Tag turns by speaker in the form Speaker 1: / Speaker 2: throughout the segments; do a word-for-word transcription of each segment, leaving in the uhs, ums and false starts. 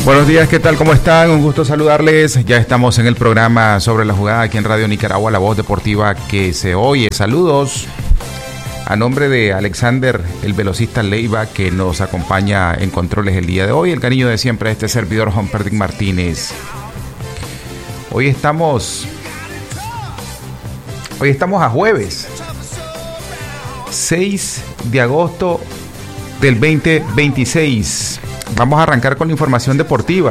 Speaker 1: Buenos días, ¿qué tal? ¿Cómo están? Un gusto saludarles. Ya estamos en el programa Sobre la Jugada aquí en Radio Nicaragua, la voz deportiva que se oye. Saludos a nombre de Alexander, el velocista Leiva, que nos acompaña en controles el día de hoy. El cariño de siempre a este servidor, Humperdinck Martínez. Hoy estamos... Hoy estamos a jueves, seis de agosto del veinte veintiséis. Vamos a arrancar con la información deportiva.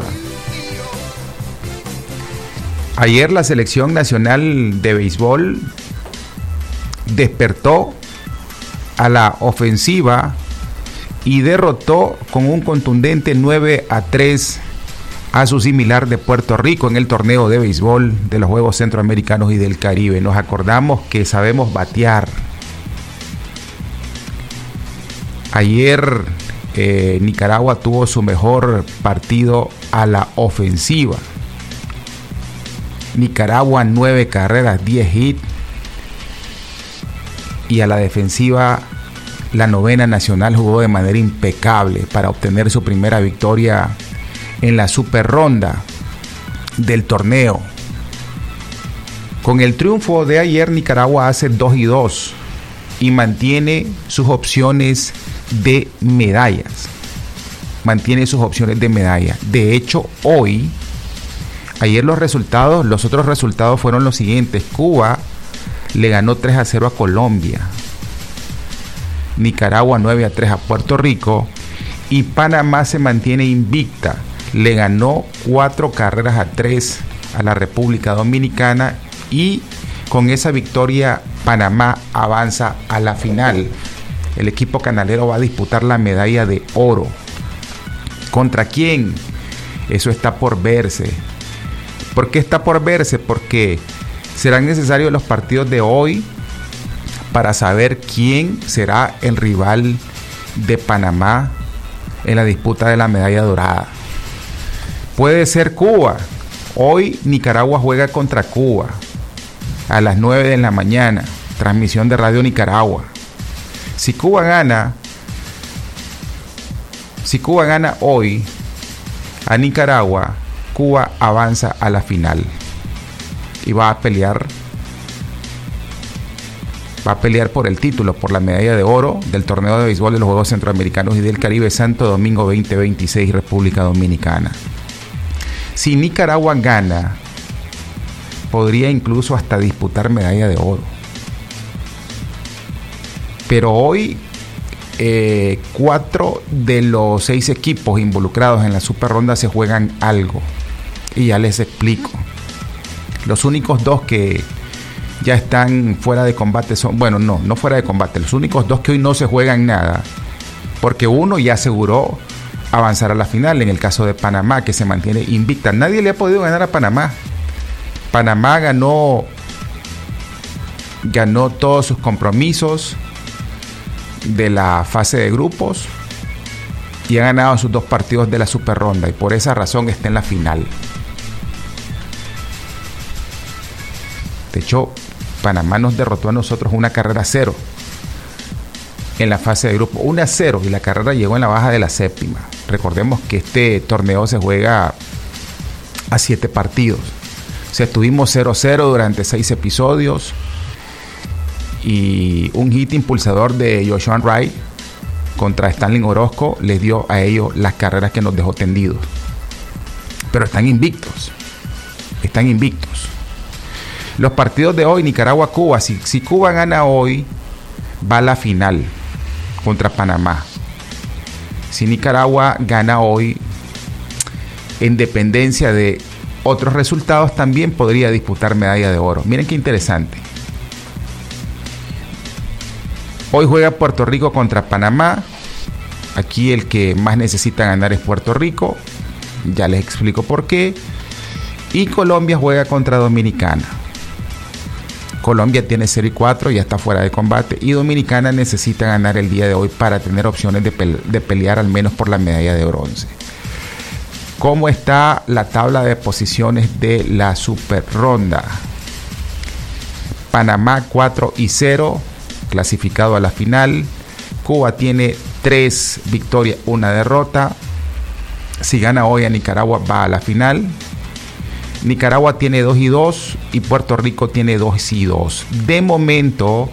Speaker 1: Ayer la selección nacional de béisbol despertó a la ofensiva y derrotó con un contundente nueve a tres a su similar de Puerto Rico en el torneo de béisbol de los Juegos Centroamericanos y del Caribe. Nos acordamos que sabemos batear. Ayer eh, Nicaragua tuvo su mejor partido a la ofensiva. Nicaragua nueve carreras, diez hits. Y a la defensiva, la novena nacional jugó de manera impecable para obtener su primera victoria en la super ronda del torneo. Con el triunfo de ayer, Nicaragua hace dos y dos y mantiene sus opciones de medallas. Mantiene sus opciones de medalla. De hecho, hoy, ayer los resultados, los otros resultados fueron los siguientes. Cuba le ganó tres a cero a Colombia. Nicaragua nueve a tres a Puerto Rico. Y Panamá se mantiene invicta. Le ganó cuatro carreras a tres a la República Dominicana. Y con esa victoria, Panamá avanza a la final. El equipo canalero va a disputar la medalla de oro. ¿Contra quién? Eso está por verse. ¿Por qué está por verse? Porque serán necesarios los partidos de hoy para saber quién será el rival de Panamá en la disputa de la medalla dorada. Puede ser Cuba. Hoy Nicaragua juega contra Cuba a las nueve de la mañana. Transmisión de Radio Nicaragua. Si Cuba gana, si Cuba gana hoy a Nicaragua, Cuba avanza a la final y va a pelear, va a pelear por el título, por la medalla de oro del torneo de béisbol de los Juegos Centroamericanos y del Caribe Santo Domingo veinte veintiséis, República Dominicana. Si Nicaragua gana, podría incluso hasta disputar medalla de oro. Pero hoy eh, cuatro de los seis equipos involucrados en la super ronda se juegan algo. Y ya les explico. Los únicos dos que ya están fuera de combate son, bueno, no, no fuera de combate. Los únicos dos que hoy no se juegan nada. Porque uno ya aseguró avanzar a la final. En el caso de Panamá, que se mantiene invicta. Nadie le ha podido ganar a Panamá. Panamá ganó, ganó todos sus compromisos de la fase de grupos y ha ganado sus dos partidos de la super ronda y por esa razón está en la final. De hecho, Panamá nos derrotó a nosotros una carrera a cero en la fase de grupo, una a cero, y la carrera llegó en la baja de la séptima. Recordemos que este torneo se juega a siete partidos. O sea, estuvimos cero a cero durante seis episodios. Y un hit impulsador de Joshua Wright contra Stanley Orozco les dio a ellos las carreras que nos dejó tendidos. Pero están invictos. Están invictos. Los partidos de hoy, Nicaragua-Cuba. Si, si Cuba gana hoy, va a la final contra Panamá. Si Nicaragua gana hoy, en dependencia de otros resultados, también podría disputar medalla de oro. Miren qué interesante. Hoy juega Puerto Rico contra Panamá. Aquí el que más necesita ganar es Puerto Rico. Ya les explico por qué. Y Colombia juega contra Dominicana. Colombia tiene cero y cuatro, ya está fuera de combate. Y Dominicana necesita ganar el día de hoy para tener opciones de, pele- de pelear al menos por la medalla de bronce. ¿Cómo está la tabla de posiciones de la super ronda? Panamá cuatro y cero. Clasificado a la final. Cuba tiene tres victorias, una derrota. Si gana hoy a Nicaragua, va a la final. Nicaragua tiene dos y dos y Puerto Rico tiene dos y dos. De momento,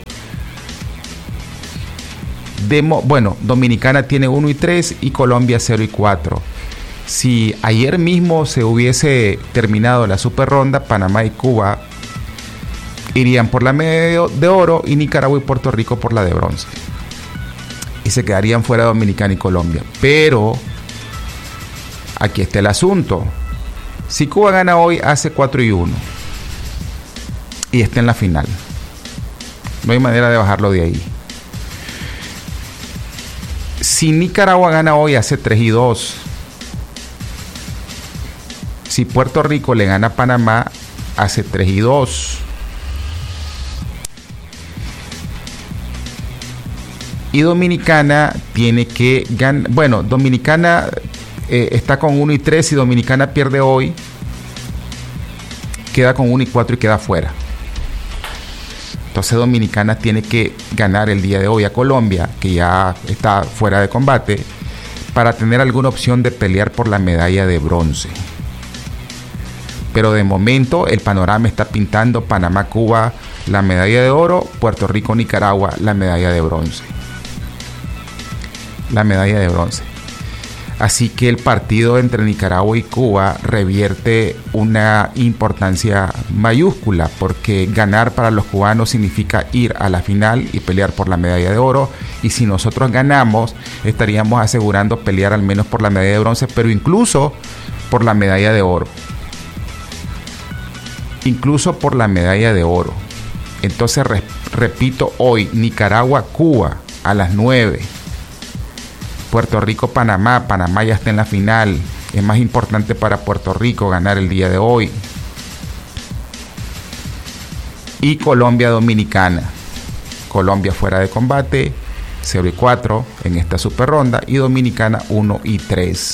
Speaker 1: de mo- bueno, Dominicana tiene uno y tres y Colombia cero y cuatro. Si ayer mismo se hubiese terminado la super ronda, Panamá y Cuba irían por la medalla de oro y Nicaragua y Puerto Rico por la de bronce. Y se quedarían fuera Dominicana y Colombia. Pero aquí está el asunto. Si Cuba gana hoy, hace cuatro y uno y está en la final. No hay manera de bajarlo de ahí. Si Nicaragua gana hoy, hace tres y dos. Si Puerto Rico le gana a Panamá, hace tres y dos. Y Dominicana tiene que ganar. Bueno, Dominicana eh, está con uno y tres. Si Dominicana pierde hoy, queda con uno y cuatro y queda fuera. Entonces Dominicana tiene que ganar el día de hoy a Colombia, que ya está fuera de combate, para tener alguna opción de pelear por la medalla de bronce. Pero de momento el panorama está pintando Panamá, Cuba, la medalla de oro, Puerto Rico, Nicaragua, la medalla de bronce. La medalla de bronce. Así que el partido entre Nicaragua y Cuba revierte una importancia mayúscula, porque ganar para los cubanos significa ir a la final y pelear por la medalla de oro. Y si nosotros ganamos, estaríamos asegurando pelear al menos por la medalla de bronce, pero incluso por la medalla de oro. Incluso por la medalla de oro. Entonces, re- repito, hoy Nicaragua, Cuba a las nueve. Puerto Rico, Panamá. Panamá ya está en la final. Es más importante para Puerto Rico ganar el día de hoy. Y Colombia, Dominicana. Colombia fuera de combate, cero y cuatro en esta super ronda. Y Dominicana uno y tres.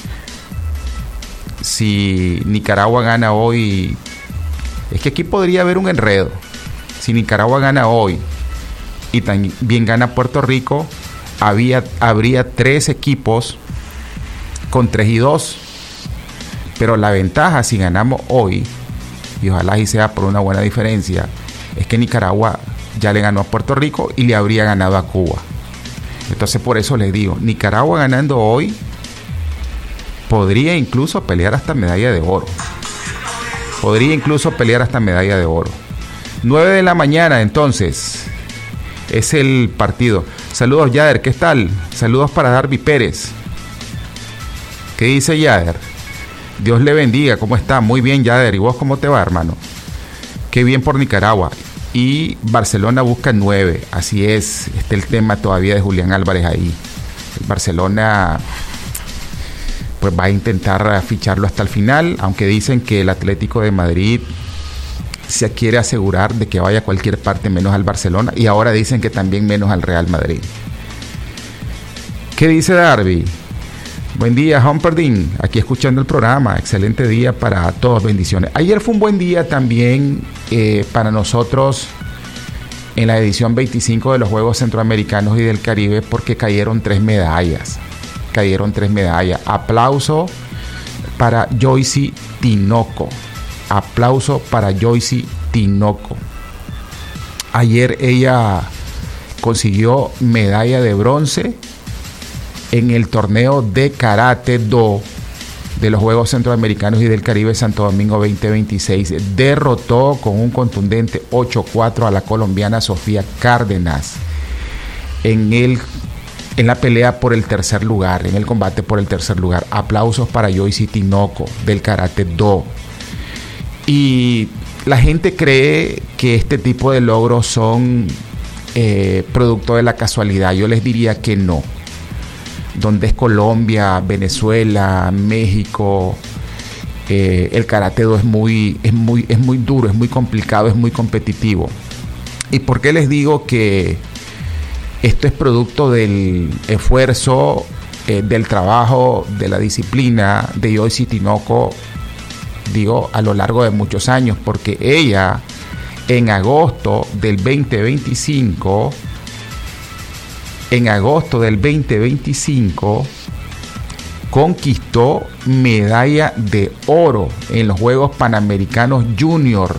Speaker 1: Si Nicaragua gana hoy, es que aquí podría haber un enredo. Si Nicaragua gana hoy y también gana Puerto Rico, había, habría tres equipos con tres y dos. Pero la ventaja, si ganamos hoy, y ojalá y sea por una buena diferencia, es que Nicaragua ya le ganó a Puerto Rico y le habría ganado a Cuba. Entonces por eso les digo, Nicaragua ganando hoy podría incluso pelear hasta medalla de oro. Podría incluso pelear hasta medalla de oro. nueve de la mañana entonces es el partido. Saludos, Yader, ¿qué tal? Saludos para Darby Pérez. ¿Qué dice Yader? Dios le bendiga, ¿cómo está? Muy bien, Yader. ¿Y vos cómo te va, hermano? Qué bien por Nicaragua. Y Barcelona busca nueve. Así es, está el tema todavía de Julián Álvarez ahí. El Barcelona pues va a intentar ficharlo hasta el final, aunque dicen que el Atlético de Madrid se quiere asegurar de que vaya a cualquier parte menos al Barcelona, y ahora dicen que también menos al Real Madrid. ¿Qué dice Darby? Buen día, Humperdinck, aquí escuchando el programa. Excelente día para todos, bendiciones. Ayer fue un buen día también eh, para nosotros en la edición veinticinco de los Juegos Centroamericanos y del Caribe, porque cayeron tres medallas. Cayeron tres medallas. Aplauso para Joyce Tinoco. Aplauso para Joyce Tinoco. Ayer ella consiguió medalla de bronce en el torneo de Karate Do de los Juegos Centroamericanos y del Caribe Santo Domingo veinte veintiséis. Derrotó con un contundente ocho cuatro a la colombiana Sofía Cárdenas en el en la pelea por el tercer lugar, en el combate por el tercer lugar. Aplausos para Joyce Tinoco del Karate Do. Y la gente cree que este tipo de logros son eh, producto de la casualidad. Yo les diría que no. Donde es Colombia, Venezuela, México, eh, el Karate Do es muy, es muy, es muy duro, es muy complicado, es muy competitivo. ¿Y por qué les digo que esto es producto del esfuerzo, eh, del trabajo, de la disciplina de Joyce Tinoco? Digo, a lo largo de muchos años, porque ella en agosto del veinte veinticinco, en agosto del veinte veinticinco, conquistó medalla de oro en los Juegos Panamericanos Junior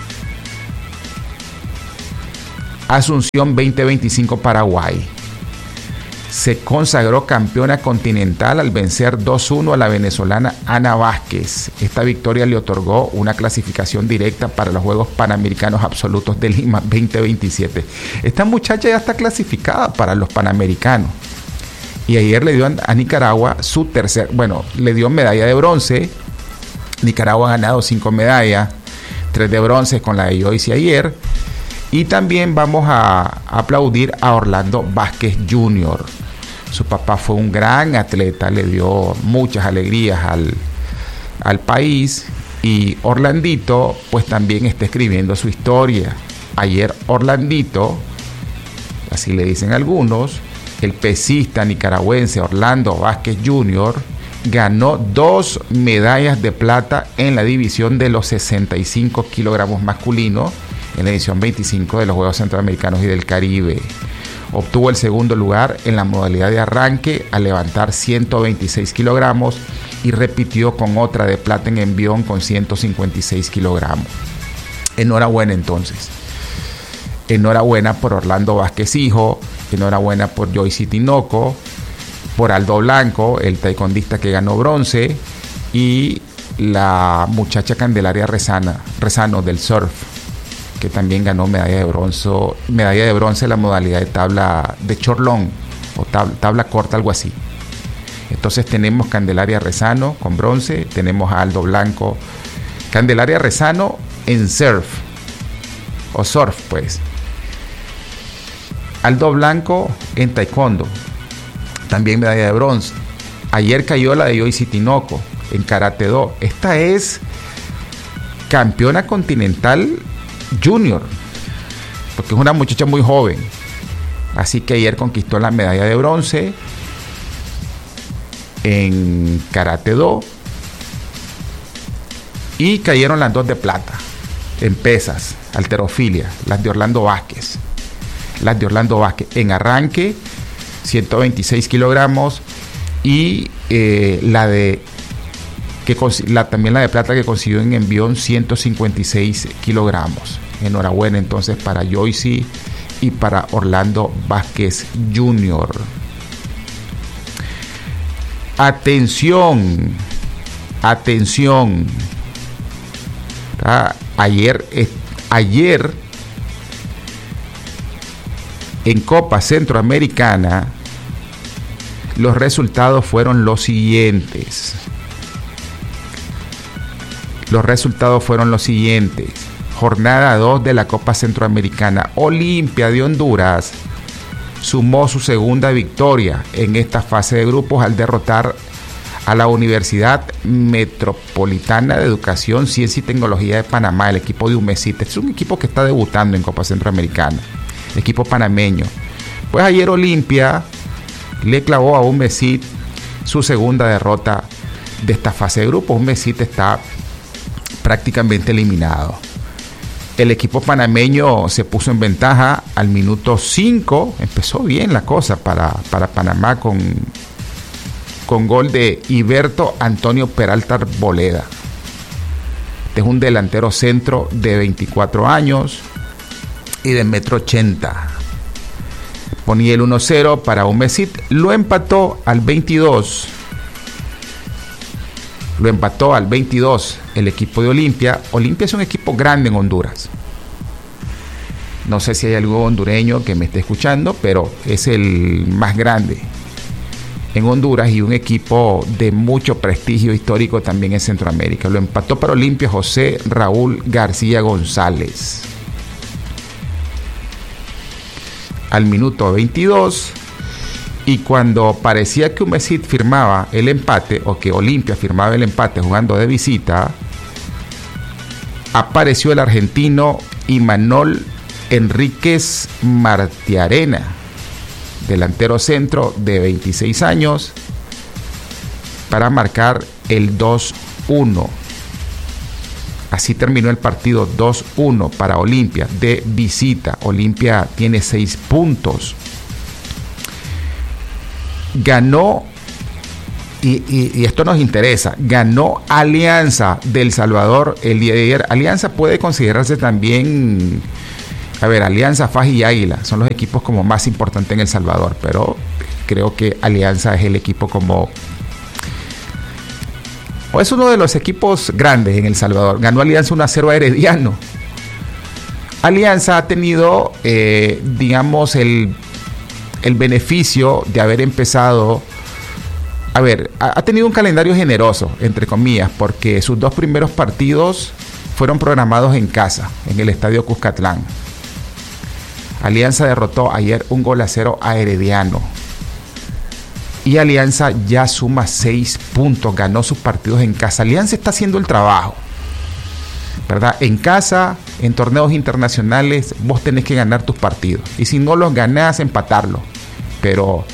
Speaker 1: Asunción veinte veinticinco, Paraguay. Se consagró campeona continental al vencer dos uno a la venezolana Ana Vázquez. Esta victoria le otorgó una clasificación directa para los Juegos Panamericanos Absolutos de Lima veinte veintisiete. Esta muchacha ya está clasificada para los Panamericanos. Y ayer le dio a Nicaragua su tercer, bueno, le dio medalla de bronce. Nicaragua ha ganado cinco medallas, tres de bronce con la de Joyce ayer. Y también vamos a aplaudir a Orlando Vázquez junior Su papá fue un gran atleta, le dio muchas alegrías al, al país. Y Orlandito, pues también está escribiendo su historia. Ayer Orlandito, así le dicen algunos, el pesista nicaragüense Orlando Vázquez junior ganó dos medallas de plata en la división de los sesenta y cinco kilogramos masculinos en la edición veinticinco de los Juegos Centroamericanos y del Caribe. Obtuvo el segundo lugar en la modalidad de arranque al levantar ciento veintiséis kilogramos y repitió con otra de plata en envión con ciento cincuenta y seis kilogramos. Enhorabuena entonces. Enhorabuena por Orlando Vázquez hijo, enhorabuena por Joyce Tinoco, por Aldo Blanco, el taekwondista que ganó bronce, y la muchacha Candelaria Rezana, Rezano del surf, que también ganó medalla de bronce, medalla de bronce en la modalidad de tabla de chorlón o tabla, tabla corta, algo así. Entonces tenemos Candelaria Rezano con bronce, tenemos a Aldo Blanco. Candelaria Rezano en surf o surf, pues. Aldo Blanco en taekwondo, también medalla de bronce. Ayer cayó la de Joyce Tinoco en karate do. Esta es campeona continental junior, porque es una muchacha muy joven. Así que ayer conquistó la medalla de bronce en karate do y cayeron las dos de plata en pesas, halterofilia, las de Orlando Vázquez. Las de Orlando Vázquez en arranque ciento veintiséis kilogramos y eh, la de que la, también la de plata que consiguió en envión ciento cincuenta y seis kilogramos. Enhorabuena entonces para Joyce y para Orlando Vázquez junior Atención, atención. Ah, ayer, eh, ayer en Copa Centroamericana los resultados fueron los siguientes. Los resultados fueron los siguientes. Jornada dos de la Copa Centroamericana. Olimpia de Honduras sumó su segunda victoria en esta fase de grupos al derrotar a la Universidad Metropolitana de Educación, Ciencia y Tecnología de Panamá, el equipo de UMESIT. Es un equipo que está debutando en Copa Centroamericana, equipo panameño. Pues ayer Olimpia le clavó a UMESIT su segunda derrota de esta fase de grupos. UMESIT está prácticamente eliminado. El equipo panameño se puso en ventaja al minuto cinco. Empezó bien la cosa para, para Panamá con, con gol de Iberto Antonio Peralta Arboleda. Este es un delantero centro de veinticuatro años y de metro ochenta. Ponía el uno cero para UMESIT. Lo empató al veintidós. Lo empató al veintidós el equipo de Olimpia. Olimpia es un equipo grande en Honduras. No sé si hay algún hondureño que me esté escuchando, pero es el más grande en Honduras y un equipo de mucho prestigio histórico también en Centroamérica. Lo empató para Olimpia José Raúl García González. Al minuto veintidós. Y cuando parecía que UMESIT firmaba el empate, o que Olimpia firmaba el empate jugando de visita, apareció el argentino Imanol Enríquez Martiarena, delantero centro de veintiséis años, para marcar el dos uno. Así terminó el partido dos uno para Olimpia de visita. Olimpia tiene seis puntos. Ganó y, y, y esto nos interesa, ganó Alianza del Salvador el día de ayer. Alianza puede considerarse también, a ver, Alianza, F A J y Águila son los equipos como más importantes en El Salvador, pero creo que Alianza es el equipo como, o es uno de los equipos grandes en El Salvador. Ganó Alianza uno a cero a Herediano. Alianza ha tenido, eh, digamos, el, el beneficio de haber empezado, a ver, ha, ha tenido un calendario generoso, entre comillas, porque sus dos primeros partidos fueron programados en casa, en el Estadio Cuscatlán. Alianza derrotó ayer un gol a cero a Herediano. Y Alianza ya suma seis puntos, ganó sus partidos en casa. Alianza está haciendo el trabajo, ¿verdad? En casa, en torneos internacionales, vos tenés que ganar tus partidos. Y si no los ganás, empatarlos. Pero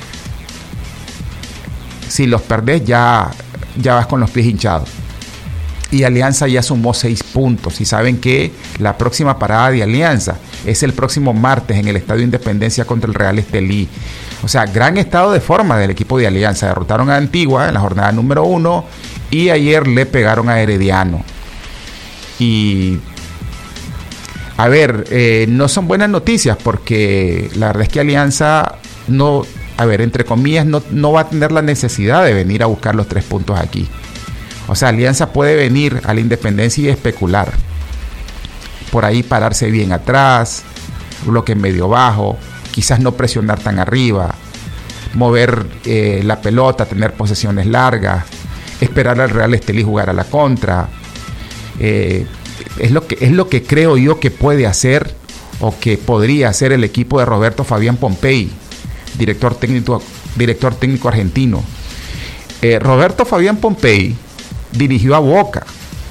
Speaker 1: si los perdés, ya, ya vas con los pies hinchados. Y Alianza ya sumó seis puntos. Y saben que la próxima parada de Alianza es el próximo martes en el Estadio Independencia contra el Real Estelí. O sea, gran estado de forma del equipo de Alianza. Derrotaron a Antigua en la jornada número uno y ayer le pegaron a Herediano. Y a ver, eh, no son buenas noticias porque la verdad es que Alianza no, a ver, entre comillas, no, no va a tener la necesidad de venir a buscar los tres puntos aquí. O sea, Alianza puede venir a la Independencia y especular. Por ahí pararse bien atrás, bloque medio bajo, quizás no presionar tan arriba, mover eh, la pelota, tener posesiones largas, esperar al Real Estelí jugar a la contra. Eh, es lo que es lo que creo yo que puede hacer o que podría hacer el equipo de Roberto Fabián Pompei, director técnico, director técnico argentino. Eh, Roberto Fabián Pompei dirigió a Boca,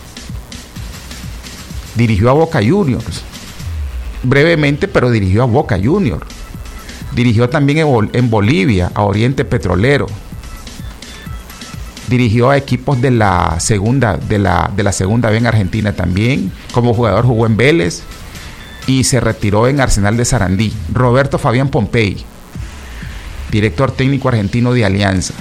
Speaker 1: dirigió a Boca Juniors, brevemente, pero dirigió a Boca Juniors. Dirigió también en, Bol- en Bolivia, a Oriente Petrolero. Dirigió a equipos de la segunda, de la, de la segunda B en Argentina también. Como jugador jugó en Vélez y se retiró en Arsenal de Sarandí. Roberto Fabián Pompei, director técnico argentino de Alianza.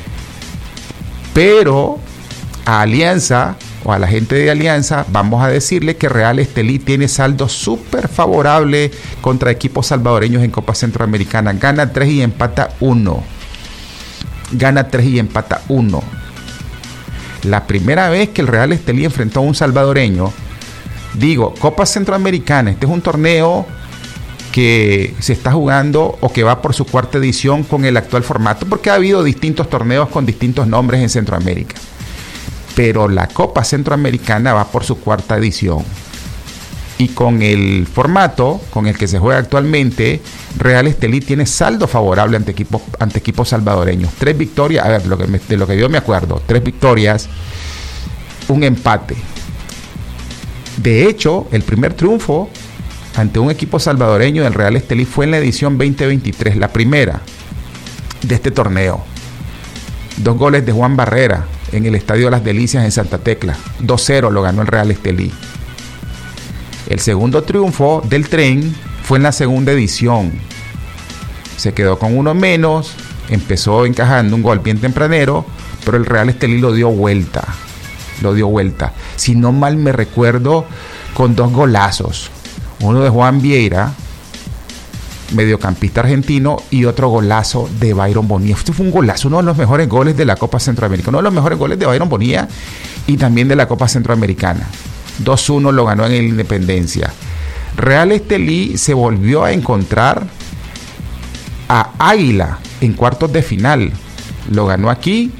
Speaker 1: Pero a Alianza, o a la gente de Alianza, vamos a decirle que Real Estelí tiene saldo súper favorable contra equipos salvadoreños en Copa Centroamericana. Gana tres y empata uno. Gana tres y empata uno. La primera vez que el Real Estelí enfrentó a un salvadoreño, digo, Copa Centroamericana, este es un torneo que se está jugando o que va por su cuarta edición con el actual formato, porque ha habido distintos torneos con distintos nombres en Centroamérica. Pero la Copa Centroamericana va por su cuarta edición. Y con el formato con el que se juega actualmente, Real Estelí tiene saldo favorable ante equipos, ante equipos salvadoreños. Tres victorias, a ver, de lo que, me, de lo que yo me acuerdo, tres victorias, un empate. De hecho, el primer triunfo ante un equipo salvadoreño del Real Estelí fue en la edición veinte veintitrés, la primera de este torneo. Dos goles de Juan Barrera en el Estadio de las Delicias en Santa Tecla. dos cero lo ganó el Real Estelí. El segundo triunfo del Tren fue en la segunda edición. Se quedó con uno menos, empezó encajando un gol bien tempranero, pero el Real Estelí lo dio vuelta. Lo dio vuelta. Si no mal me recuerdo, con dos golazos. Uno de Juan Vieira, mediocampista argentino, y otro golazo de Byron Bonilla. Este fue un golazo, uno de los mejores goles de la Copa Centroamericana, uno de los mejores goles de Byron Bonilla y también de la Copa Centroamericana. dos uno lo ganó en el Independencia. Real Estelí se volvió a encontrar a Águila en cuartos de final. Lo ganó aquí.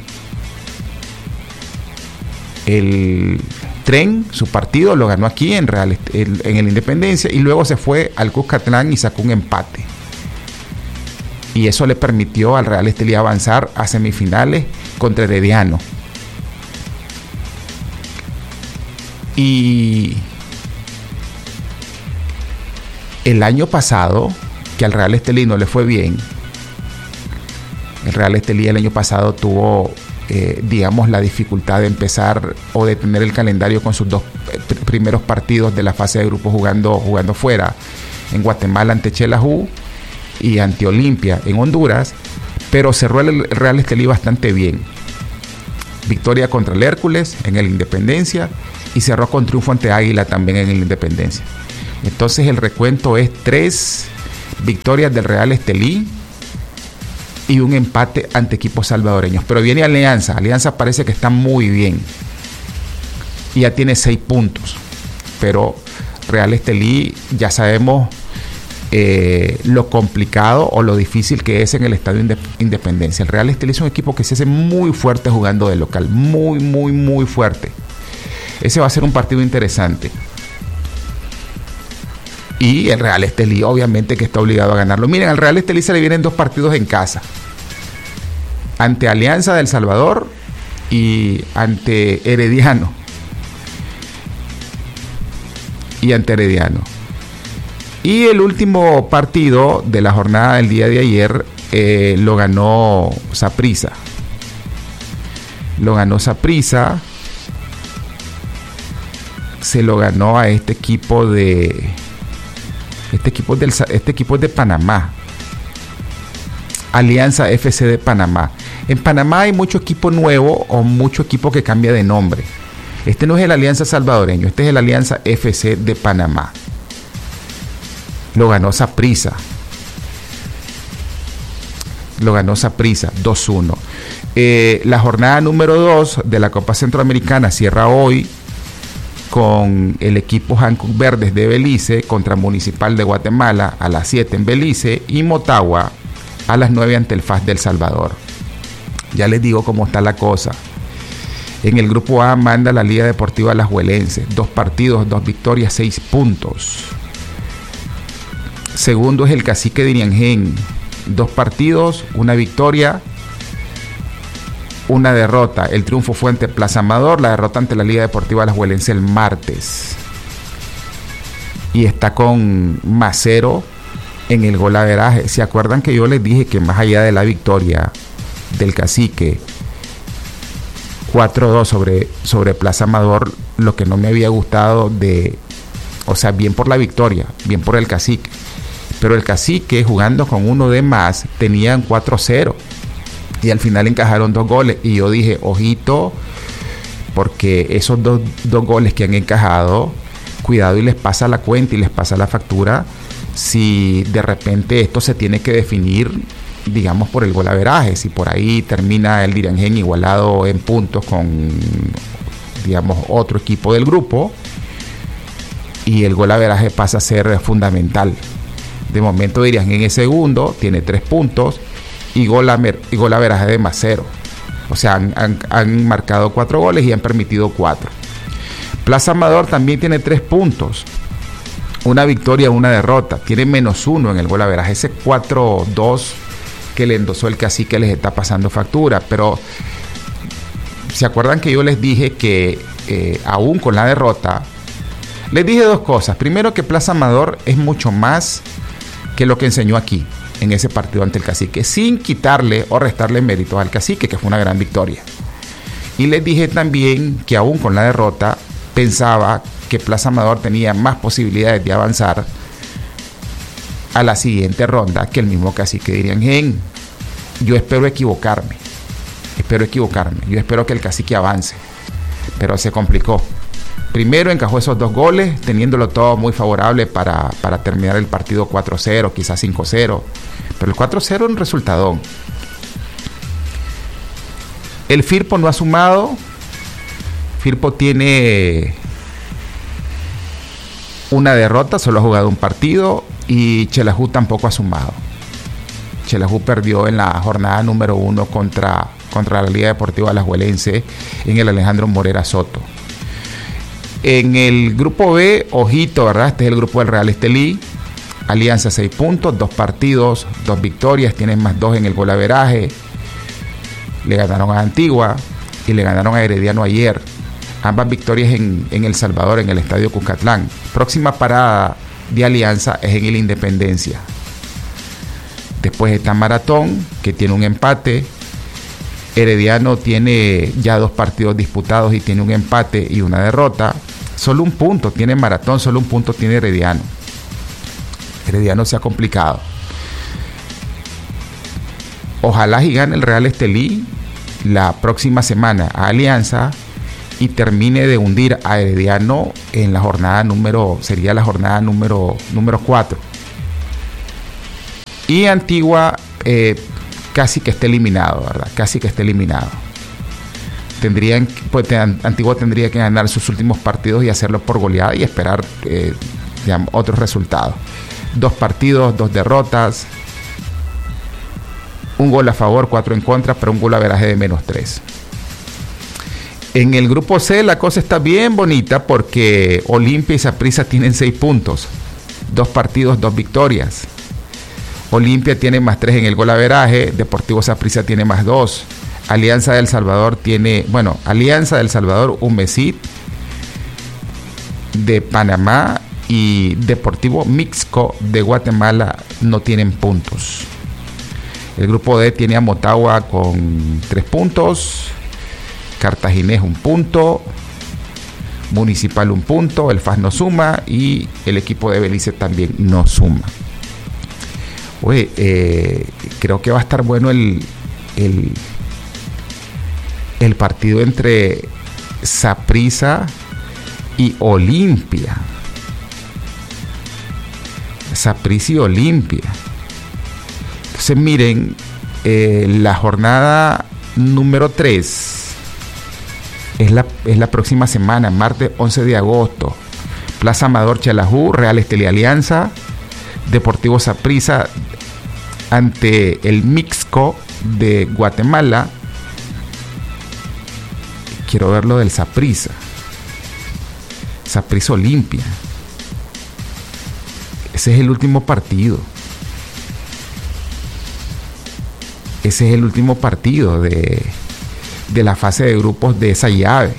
Speaker 1: El Tren, su partido, lo ganó aquí en, Real, en, en el Independencia, y luego se fue al Cuscatlán y sacó un empate. Y eso le permitió al Real Estelí avanzar a semifinales contra Herediano. Y el año pasado, que al Real Estelí no le fue bien, el Real Estelí el año pasado tuvo, eh, digamos, la dificultad de empezar o de tener el calendario con sus dos pr- primeros partidos de la fase de grupos jugando, jugando fuera, en Guatemala ante Xelajú y ante Olimpia en Honduras, pero cerró el Real Estelí bastante bien. victoria contra el Hércules en el Independencia y cerró con triunfo ante Águila también en el Independencia. Entonces el recuento es tres victorias del Real Estelí y un empate ante equipos salvadoreños. Pero viene Alianza. Alianza parece que está muy bien y ya tiene seis puntos. Pero Real Estelí ya sabemos eh, lo complicado o lo difícil que es en el Estadio Indep- Independencia. El Real Estelí es un equipo que se hace muy fuerte jugando de local. Muy, muy, muy fuerte. Ese va a ser un partido interesante. Y el Real Estelí obviamente que está obligado a ganarlo. Miren, al Real Estelí se le vienen dos partidos en casa. Ante Alianza del Salvador y ante Herediano. Y ante Herediano. Y el último partido de la jornada del día de ayer eh, lo ganó Saprissa. Lo ganó Saprissa. Se lo ganó a este equipo de... Este equipo, del, este equipo es de Panamá. Alianza F C de Panamá. En Panamá hay mucho equipo nuevo o mucho equipo que cambia de nombre. Este no es el Alianza salvadoreño, este es el Alianza F C de Panamá. Lo ganó Saprissa. Lo ganó Saprissa dos uno. Eh, la jornada número dos de la Copa Centroamericana cierra hoy con el equipo Hankook Verdes de Belice contra Municipal de Guatemala a las siete en Belice y Motagua a las nueve ante el F A S de El Salvador. Ya les digo cómo está la cosa. En el grupo A manda la Liga Deportiva Alajuelense, dos partidos, dos victorias, seis puntos. Segundo es el Cacique de Iriangén, dos partidos, una victoria, una derrota. El triunfo fue ante Plaza Amador, la derrota ante la Liga Deportiva Alajuelense el martes. Y está con más cero en el golaveraje. ¿Se acuerdan que yo les dije que más allá de la victoria del Cacique cuatro dos sobre, sobre Plaza Amador, lo que no me había gustado de, o sea, bien por la victoria, bien por el Cacique, pero el Cacique jugando con uno de más tenían cuatro cero y al final encajaron dos goles y yo dije, ojito, porque esos dos, dos goles que han encajado, cuidado y les pasa la cuenta y les pasa la factura si de repente esto se tiene que definir, digamos, por el golaveraje, si por ahí termina el Iriangén igualado en puntos con, digamos, otro equipo del grupo y el golaveraje pasa a ser fundamental. De momento Iriangén es segundo, tiene tres puntos y, golamer, y golaveraje de más cero. O sea, han, han, han marcado cuatro goles y han permitido cuatro. Plaza Amador también tiene tres puntos, una victoria, una derrota, tiene menos uno en el golaveraje. Ese cuatro dos que le endosó el Cacique les está pasando factura, pero ¿se acuerdan que yo les dije que eh, aún con la derrota, les dije dos cosas? Primero, que Plaza Amador es mucho más que lo que enseñó aquí en ese partido ante el Cacique, sin quitarle o restarle méritos al Cacique, que fue una gran victoria. Y les dije también que aún con la derrota pensaba que Plaza Amador tenía más posibilidades de avanzar a la siguiente ronda que el mismo Cacique de Iriangén. Yo espero equivocarme, espero equivocarme, yo espero que el Cacique avance, pero se complicó. Primero encajó esos dos goles, teniéndolo todo muy favorable para, para terminar el partido cuatro cero, quizás cinco cero, pero el cuatro cero es un resultadón. El Firpo no ha sumado. Firpo tiene una derrota, solo ha jugado un partido, y Xelajú tampoco ha sumado. Xelajú perdió en la jornada número uno contra, contra la Liga Deportiva Alajuelense en el Alejandro Morera Soto. En el grupo B, ojito, ¿verdad? Este es el grupo del Real Estelí. Alianza seis puntos, dos partidos, dos victorias, tienen más dos en el golaveraje. Le ganaron a Antigua y le ganaron a Herediano ayer. Ambas victorias en, en El Salvador, en el Estadio Cuscatlán. Próxima parada de Alianza es en el Independencia. Después está Maratón, que tiene un empate. Herediano tiene ya dos partidos disputados y tiene un empate y una derrota. Solo un punto tiene Maratón, solo un punto tiene Herediano. Herediano se ha complicado. Ojalá y gane el Real Estelí la próxima semana a Alianza y termine de hundir a Herediano en la jornada número, sería la jornada número número cuatro. Y Antigua eh, casi que esté eliminado, ¿verdad? Casi que esté eliminado. Tendrían, pues, Antigua tendría que ganar sus últimos partidos y hacerlo por goleada y esperar eh, digamos, otros resultados. Dos partidos, dos derrotas, un gol a favor, cuatro en contra, pero un gol averaje de menos tres. En el grupo C la cosa está bien bonita porque Olimpia y Saprissa tienen seis puntos, dos partidos, dos victorias. Olimpia tiene más tres en el gol averaje, Deportivo Saprissa tiene más dos. Alianza del Salvador tiene, bueno, Alianza del Salvador, Humesit de Panamá y Deportivo Mixco de Guatemala no tienen puntos. El grupo D tiene a Motagua con tres puntos, Cartaginés un punto, Municipal un punto, el F A S no suma y el equipo de Belice también no suma. Oye, eh, creo que va a estar bueno el, el, el partido entre Saprissa y Olimpia. Saprissa y Olimpia. Entonces miren, eh, la jornada número tres es la, es la próxima semana, martes once de agosto. Plaza Amador Chalajú, Real Estelí Alianza, Deportivo Saprissa ante el Mixco de Guatemala. Quiero ver lo del Saprissa. Saprissa Olimpia. Ese es el último partido. Ese es el último partido de, de la fase de grupos de esa llave.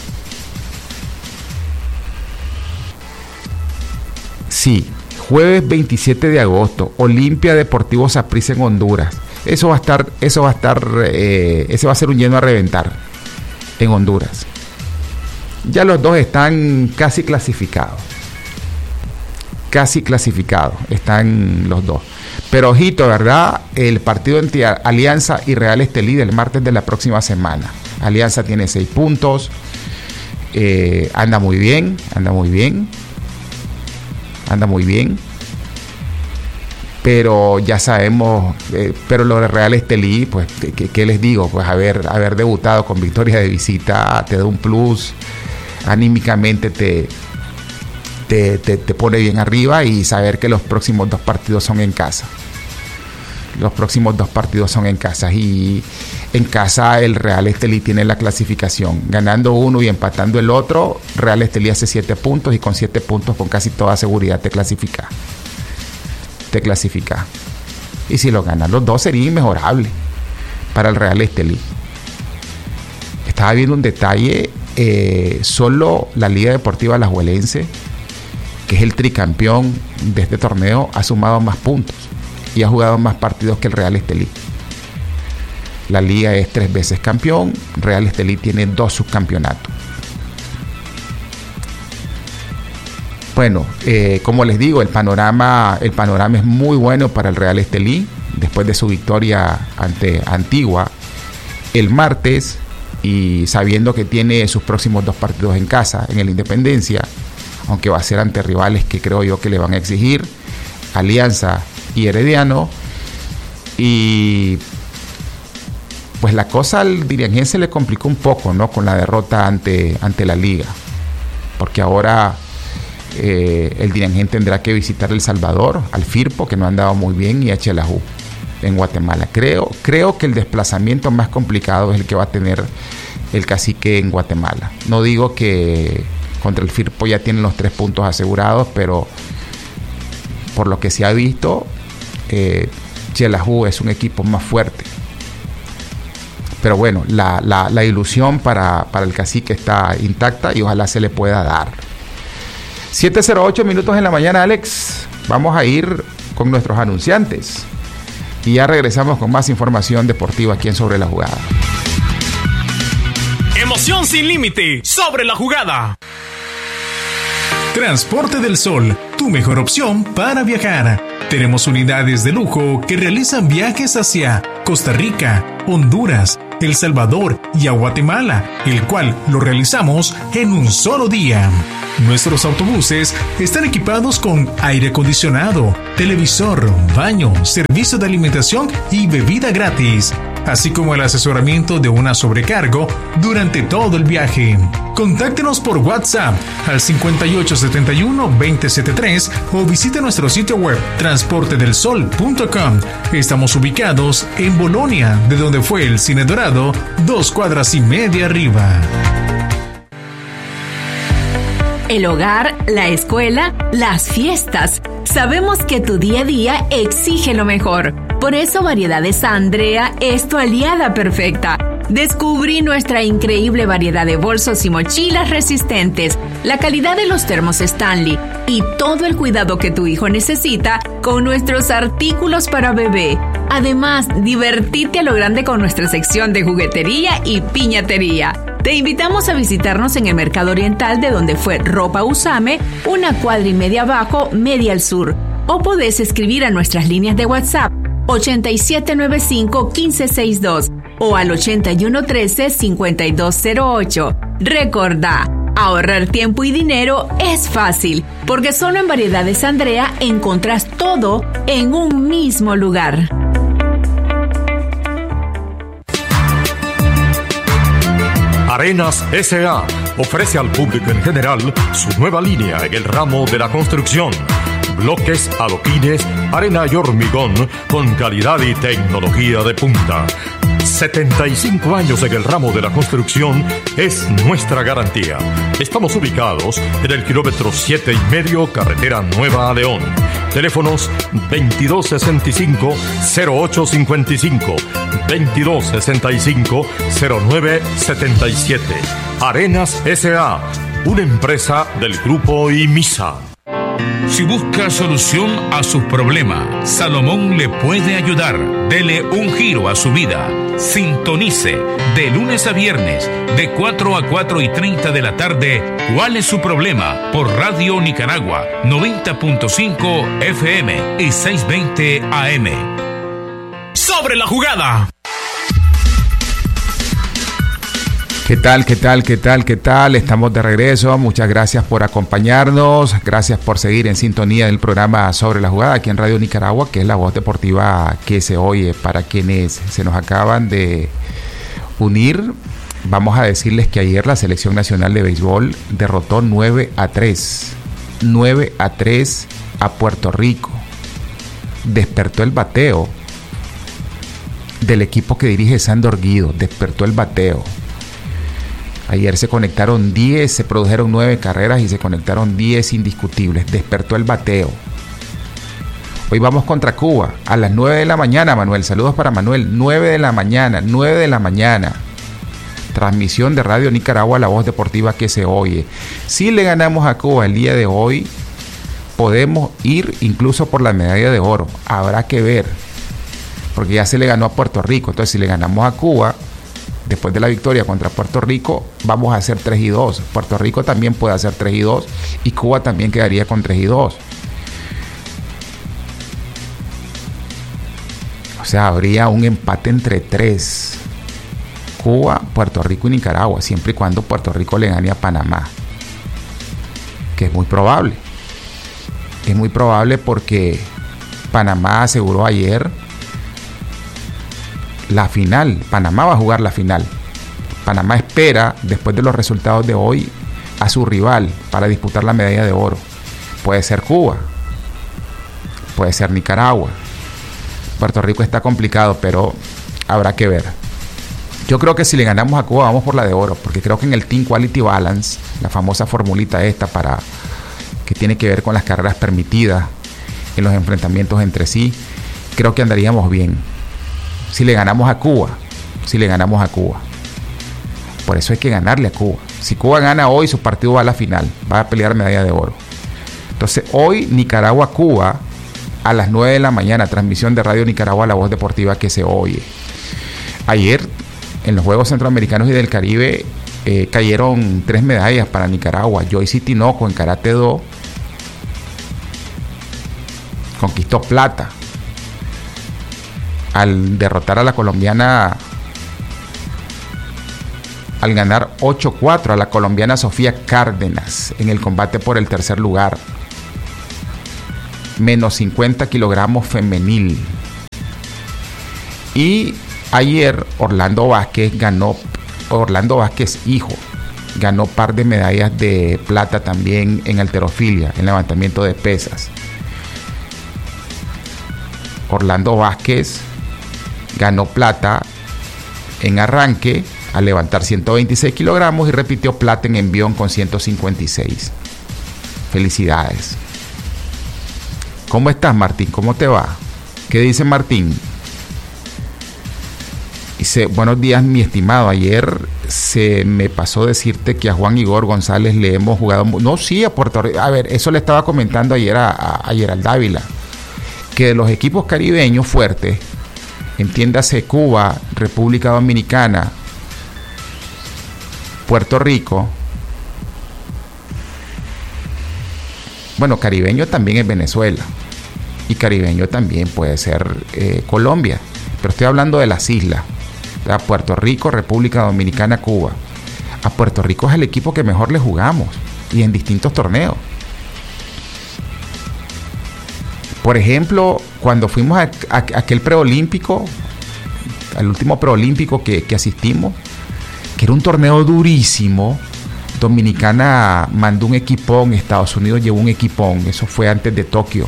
Speaker 1: Sí, jueves veintisiete de agosto, Olimpia Deportivo Saprissa en Honduras. Eso va a estar, eso va a estar, eh, ese va a ser un lleno a reventar en Honduras. Ya los dos están casi clasificados. Casi clasificados están los dos. Pero ojito, ¿verdad? El partido entre Alianza y Real Estelí del martes de la próxima semana. Alianza tiene seis puntos. Eh, anda muy bien, anda muy bien. Anda muy bien. Pero ya sabemos, eh, pero lo de Real Estelí, pues, ¿qué, qué les digo? Pues haber, haber debutado con victoria de visita te da un plus. Anímicamente te... Te, te, te pone bien arriba y saber que los próximos dos partidos son en casa. Los próximos dos partidos son en casa y en casa el Real Estelí tiene la clasificación. Ganando uno y empatando el otro, Real Estelí hace siete puntos y con siete puntos con casi toda seguridad te clasifica. Te clasifica. Y si lo ganan los dos sería inmejorable para el Real Estelí. Estaba viendo un detalle, eh, solo la Liga Deportiva Alajuelense, que es el tricampeón de este torneo, ha sumado más puntos y ha jugado más partidos que el Real Estelí. La liga es tres veces campeón, Real Estelí tiene dos subcampeonatos. Bueno, eh, como les digo, el panorama, el panorama es muy bueno para el Real Estelí después de su victoria ante Antigua el martes y sabiendo que tiene sus próximos dos partidos en casa, en el Independencia, aunque va a ser ante rivales que creo yo que le van a exigir, Alianza y Herediano. Y pues la cosa al dirigense le complicó un poco, ¿no? Con la derrota ante, ante la liga, porque ahora eh, el dirigente tendrá que visitar El Salvador, al Firpo, que no ha andado muy bien, y a Chelajú en Guatemala. Creo, creo que el desplazamiento más complicado es el que va a tener el cacique en Guatemala. No digo que contra el Firpo ya tienen los tres puntos asegurados, pero por lo que se ha visto, eh, Chelajú es un equipo más fuerte. Pero bueno, la, la, la ilusión para, para el cacique está intacta y ojalá se le pueda dar. siete cero ocho minutos en la mañana, Alex. Vamos a ir con nuestros anunciantes y ya regresamos con más información deportiva aquí en Sobre la Jugada.
Speaker 2: Emoción sin límite, Sobre la Jugada. Transporte del Sol, tu mejor opción para viajar. Tenemos unidades de lujo que realizan viajes hacia Costa Rica, Honduras, El Salvador y a Guatemala, el cual lo realizamos en un solo día. Nuestros autobuses están equipados con aire acondicionado, televisor, baño, servicio de alimentación y bebida gratis, así como el asesoramiento de una sobrecargo durante todo el viaje. Contáctenos por WhatsApp al cincuenta y ocho setenta y uno veinte setenta y tres o visite nuestro sitio web transporte del sol punto com. Estamos ubicados en Bolonia, de donde fue el Cine Dorado, dos cuadras y media arriba.
Speaker 3: El hogar, la escuela, las fiestas. Sabemos que tu día a día exige lo mejor. Por eso Variedades Andrea es tu aliada perfecta. Descubrí nuestra increíble variedad de bolsos y mochilas resistentes, la calidad de los termos Stanley y todo el cuidado que tu hijo necesita con nuestros artículos para bebé. Además, divertirte a lo grande con nuestra sección de juguetería y piñatería. Te invitamos a visitarnos en el Mercado Oriental, de donde fue Ropa Usame, una cuadra y media abajo, media al sur. O podés escribir a nuestras líneas de WhatsApp ochenta y siete noventa y cinco quince sesenta y dos o al ochenta y uno trece cincuenta y dos cero ocho. Recordá, ahorrar tiempo y dinero es fácil, porque solo en Variedades Andrea encontrás todo en un mismo lugar.
Speaker 4: Arenas S A ofrece al público en general su nueva línea en el ramo de la construcción. Bloques, adoquines, arena y hormigón con calidad y tecnología de punta. setenta y cinco años en el ramo de la construcción es nuestra garantía. Estamos ubicados en el kilómetro siete y medio, carretera Nueva a León. Teléfonos veintidós sesenta y cinco cero ocho cincuenta y cinco, veintidós sesenta y cinco cero nueve setenta y siete. Arenas S A, una empresa del grupo IMISA.
Speaker 5: Si busca solución a sus problemas, Salomón le puede ayudar. Dele un giro a su vida. Sintonice de lunes a viernes de cuatro a cuatro y treinta de la tarde. ¿Cuál es su problema? Por Radio Nicaragua noventa punto cinco F M y seiscientos veinte A M.
Speaker 2: Sobre la jugada.
Speaker 1: ¿Qué tal, qué tal, qué tal, qué tal? Estamos de regreso. Muchas gracias por acompañarnos. Gracias por seguir en sintonía del programa Sobre la Jugada aquí en Radio Nicaragua, que es la voz deportiva que se oye. Para quienes se nos acaban de unir, vamos a decirles que ayer la Selección Nacional de Béisbol derrotó nueve a tres. nueve a tres a Puerto Rico. Despertó el bateo del equipo que dirige Sandor Guido. Despertó el bateo. Ayer se conectaron diez, se produjeron nueve carreras y se conectaron diez indiscutibles. Despertó el bateo. Hoy vamos contra Cuba a las nueve de la mañana, Manuel. Saludos para Manuel. nueve de la mañana, nueve de la mañana. Transmisión de Radio Nicaragua, la voz deportiva que se oye. Si le ganamos a Cuba el día de hoy, podemos ir incluso por la medalla de oro. Habrá que ver, porque ya se le ganó a Puerto Rico. Entonces, si le ganamos a Cuba, después de la victoria contra Puerto Rico, vamos a hacer tres y dos. Puerto Rico también puede hacer tres y dos y Cuba también quedaría con tres y dos. O sea, habría un empate entre tres. Cuba, Puerto Rico y Nicaragua, siempre y cuando Puerto Rico le gane a Panamá, que es muy probable. Es muy probable porque Panamá aseguró ayer la final. Panamá va a jugar la final. Panamá espera, después de los resultados de hoy, a su rival para disputar la medalla de oro. Puede ser Cuba, puede ser Nicaragua. Puerto Rico está complicado, pero habrá que ver. Yo creo que si le ganamos a Cuba, vamos por la de oro, porque creo que en el Team Quality Balance, la famosa formulita esta para que tiene que ver con las carreras permitidas en los enfrentamientos entre sí, creo que andaríamos bien. Si le ganamos a Cuba, si le ganamos a Cuba. Por eso hay que ganarle a Cuba. Si Cuba gana hoy, su partido va a la final, va a pelear medalla de oro. Entonces, hoy Nicaragua-Cuba a las nueve de la mañana, transmisión de Radio Nicaragua, la voz deportiva que se oye. Ayer, en los Juegos Centroamericanos y del Caribe, eh, cayeron tres medallas para Nicaragua. Joyce Tinoco en Karate Do conquistó plata al derrotar a la colombiana al ganar ocho cuatro a la colombiana Sofía Cárdenas en el combate por el tercer lugar. Menos cincuenta kilogramos femenil. Y ayer Orlando Vázquez ganó, Orlando Vázquez hijo, ganó par de medallas de plata también en halterofilia, en levantamiento de pesas. Orlando Vázquez ganó plata en arranque al levantar ciento veintiséis kilogramos y repitió plata en envión con ciento cincuenta y seis. Felicidades. ¿Cómo estás, Martín? ¿Cómo te va? ¿Qué dice Martín? Dice, buenos días, mi estimado. Ayer se me pasó decirte que a Juan Igor González le hemos jugado... No, sí, a Puerto Rico. A ver, eso le estaba comentando ayer a, a, a Gerald Dávila, que de los equipos caribeños fuertes, entiéndase Cuba, República Dominicana, Puerto Rico, bueno, caribeño también es Venezuela, y caribeño también puede ser eh, Colombia, pero estoy hablando de las islas, ¿verdad? Puerto Rico, República Dominicana, Cuba. A Puerto Rico es el equipo que mejor le jugamos, y en distintos torneos. Por ejemplo, cuando fuimos a, a, a aquel preolímpico, al último preolímpico que, que asistimos, que era un torneo durísimo, Dominicana mandó un equipón, Estados Unidos llevó un equipón, eso fue antes de Tokio.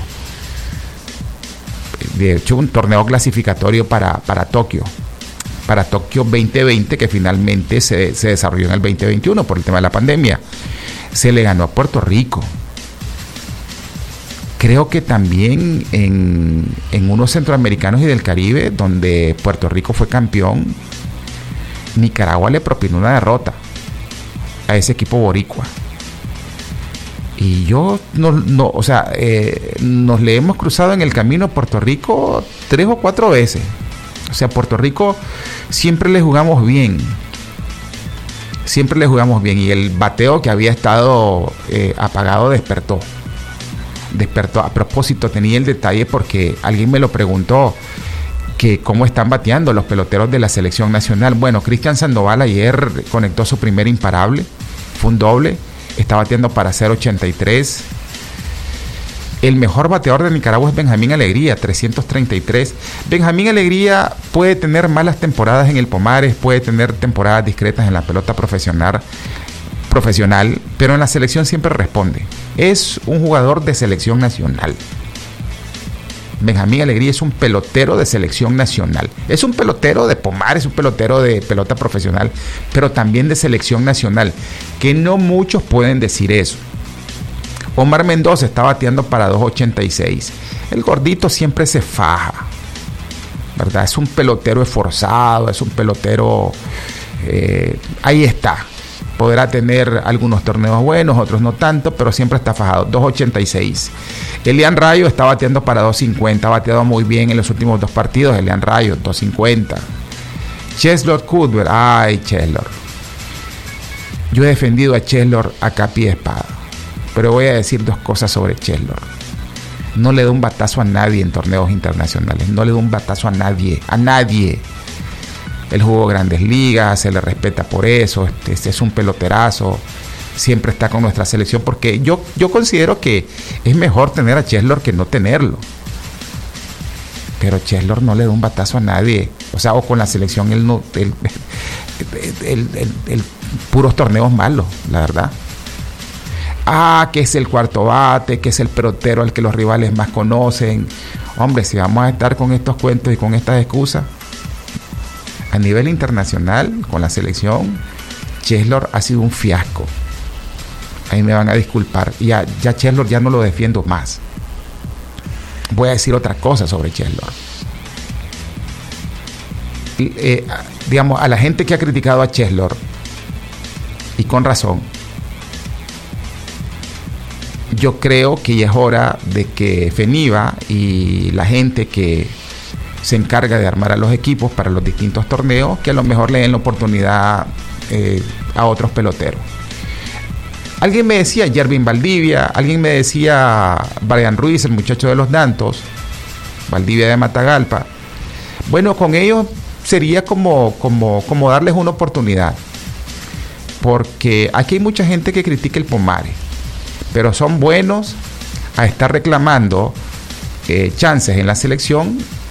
Speaker 1: De hecho, un torneo clasificatorio para, para Tokio, para Tokio veinte veinte, que finalmente se, se desarrolló en el veinte veintiuno por el tema de la pandemia. Se le ganó a Puerto Rico. Creo que también en, en unos centroamericanos y del Caribe, donde Puerto Rico fue campeón, Nicaragua le propinó una derrota a ese equipo boricua. Y yo, no, no o sea, eh, nos le hemos cruzado en el camino a Puerto Rico tres o cuatro veces. O sea, a Puerto Rico siempre le jugamos bien. Siempre le jugamos bien. Y el bateo que había estado eh, apagado despertó. Despertó. A propósito, tenía el detalle porque alguien me lo preguntó, que cómo están bateando los peloteros de la selección nacional. Bueno, Cristian Sandoval ayer conectó su primer imparable, fue un doble, está bateando para cero ochenta y tres. El mejor bateador de Nicaragua es Benjamín Alegría, trescientos treinta y tres. Benjamín Alegría puede tener malas temporadas en el Pomares, puede tener temporadas discretas en la pelota profesional, profesional, pero en la selección siempre responde. Es un jugador de selección nacional. Benjamín Alegría es un pelotero de selección nacional. Es un pelotero de Pomares, es un pelotero de pelota profesional, pero también de selección nacional, que no muchos pueden decir eso. Omar Mendoza está bateando para dos ochenta y seis. El gordito siempre se faja, ¿verdad? Es un pelotero esforzado, es un pelotero... Eh, ahí está. Podrá tener algunos torneos buenos, otros no tanto, pero siempre está fajado. dos ochenta y seis. Elian Rayo está bateando para dos cincuenta. Ha bateado muy bien en los últimos dos partidos. Elian Rayo, dos cincuenta. Cheslor Cuthbert. Ay, Cheslor. Yo he defendido a Cheslor a capa y espada. Pero voy a decir dos cosas sobre Cheslor. No le da un batazo a nadie en torneos internacionales. No le da un batazo a nadie. A nadie. Él jugó grandes ligas, se le respeta por eso, este, este es un peloterazo, siempre está con nuestra selección, porque yo, yo considero que es mejor tener a Cheslor que no tenerlo. Pero Cheslor no le da un batazo a nadie, o sea, o con la selección él no, él, él, él, él, puros torneos malos, la verdad. Ah, que es el cuarto bate, que es el pelotero al que los rivales más conocen. Hombre, si vamos a estar con estos cuentos y con estas excusas, a nivel internacional, con la selección, Cheslor ha sido un fiasco. Ahí me van a disculpar. Ya, ya Cheslor ya no lo defiendo más. Voy a decir otra cosa sobre Cheslor. Eh, digamos, a la gente que ha criticado a Cheslor, y con razón, yo creo que ya es hora de que FENIVA y la gente que se encarga de armar a los equipos para los distintos torneos, que a lo mejor le den la oportunidad eh, a otros peloteros. Alguien me decía Yervin Valdivia, alguien me decía Brian Ruiz, el muchacho de los Dantos, Valdivia de Matagalpa. Bueno, con ellos sería como, como, como darles una oportunidad. porque aquí hay mucha gente que critica el Pomare, pero son buenos a estar reclamando eh, chances en la selección